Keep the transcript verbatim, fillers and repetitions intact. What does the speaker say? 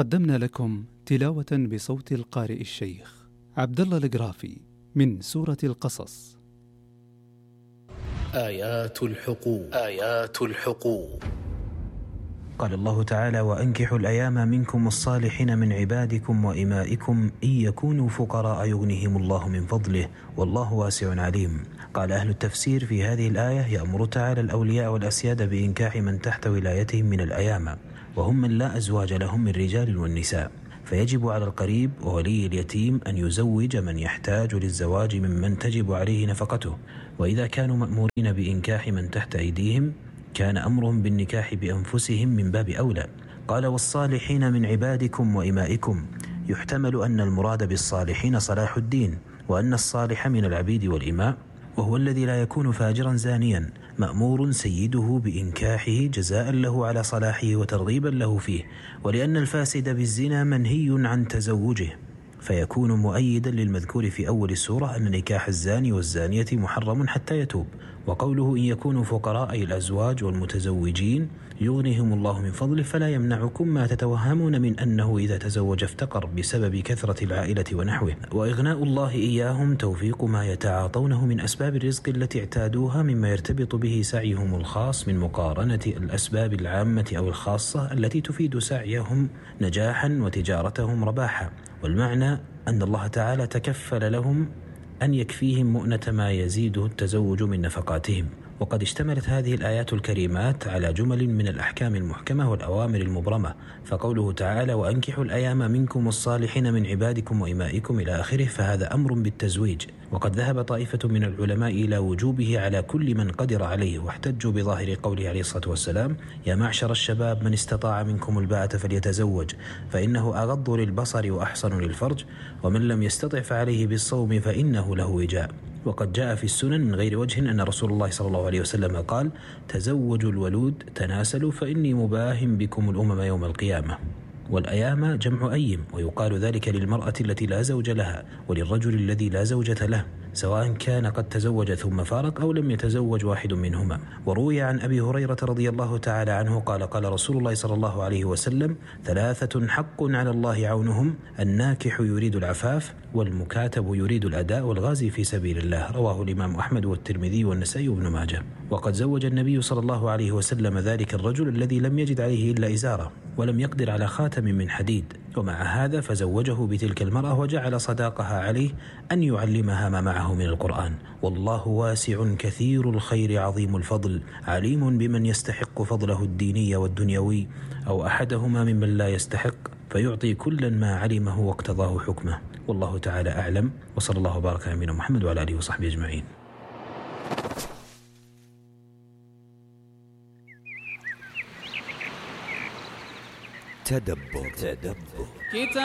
قدمنا لكم تلاوة بصوت القارئ الشيخ عبد الله القرافي من سورة القصص. آيات الحقوق آيات الحقوق قال الله تعالى: وأنكحوا الأيام منكم الصالحين من عبادكم وإمائكم إن يكونوا فقراء يغنيهم الله من فضله والله واسع عليم. قال أهل التفسير في هذه الآية: يأمر تعالى الأولياء والأسياد بإنكاح من تحت ولايتهم من الأيام، وهم من لا أزواج لهم من رجال والنساء، فيجب على القريب وولي اليتيم أن يزوج من يحتاج للزواج ممن تجب عليه نفقته. وإذا كانوا مأمورين بإنكاح من تحت أيديهم كان أمرهم بالنكاح بأنفسهم من باب أولى. قال: والصالحين من عبادكم وإمائكم، يحتمل أن المراد بالصالحين صلاح الدين، وأن الصالح من العبيد والإماء وهو الذي لا يكون فاجرا زانيا مأمور سيده بإنكاحه جزاء له على صلاحه وترغيبا له فيه، ولأن الفاسد بالزنا منهي عن تزوجه، فيكون مؤيدا للمذكور في أول السورة أن نكاح الزاني والزانية محرم حتى يتوب. وقوله إن يكونوا فقراء أي الأزواج والمتزوجين يغنيهم الله من فضله، فلا يمنعكم ما تتوهمون من أنه إذا تزوج افتقر بسبب كثرة العائلة ونحوه. وإغناء الله إياهم توفيق ما يتعاطونه من أسباب الرزق التي اعتادوها مما يرتبط به سعيهم الخاص من مقارنة الأسباب العامة أو الخاصة التي تفيد سعيهم نجاحا وتجارتهم رباحا. والمعنى أن الله تعالى تكفل لهم أن يكفيهم مؤنة ما يزيده التزوج من نفقاتهم. وقد اشتملت هذه الآيات الكريمات على جمل من الأحكام المحكمة والأوامر المبرمة، فقوله تعالى: وأنكحوا الأيام منكم الصالحين من عبادكم وإمائكم إلى آخره، فهذا أمر بالتزويج. وقد ذهب طائفة من العلماء إلى وجوبه على كل من قدر عليه، واحتجوا بظاهر قوله عليه الصلاة والسلام: يا معشر الشباب من استطاع منكم الباءة فليتزوج فإنه أغض للبصر وأحصن للفرج، ومن لم يستطع فعليه بالصوم فإنه له وجاء. وقد جاء في السنن من غير وجه أن رسول الله صلى الله عليه وسلم قال: تزوجوا الولود تناسلوا فإني مباهم بكم الأمم يوم القيامة. والأيام جمع أيم، ويقال ذلك للمرأة التي لا زوج لها وللرجل الذي لا زوجة له، سواء كان قد تزوج ثم فارق أو لم يتزوج واحد منهما. وروي عن أبي هريرة رضي الله تعالى عنه قال: قال رسول الله صلى الله عليه وسلم: ثلاثة حق على الله عونهم، الناكح يريد العفاف، والمكاتب يريد الأداء، والغازي في سبيل الله. رواه الإمام أحمد والترمذي والنسائي وابن ماجه. وقد زوج النبي صلى الله عليه وسلم ذلك الرجل الذي لم يجد عليه إلا إزارة ولم يقدر على خاتم من حديد، ومع هذا فزوجه بتلك المرأة وجعل صداقها عليه أن يعلمها ما معه من القرآن. والله واسع كثير الخير عظيم الفضل، عليم بمن يستحق فضله الديني والدنيوي أو أحدهما ممن لا يستحق، فيعطي كلا ما علمه واقتضاه حكمه. والله تعالى أعلم، وصلى الله وبارك على نبينا محمد وعلى آله وصحبه أجمعين. تدبر تدبر